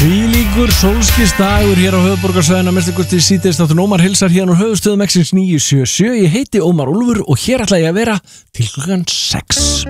Hvílíkur sólskinsdagur hér á höfuðborgarsvæðinu að minnstakosti síðdegis þáttur Ómar heilsar hérna úr höfuðstöðum Exins 977. Ég heiti Ómar Úlfur og hér ætla ég að vera til klukkan 6.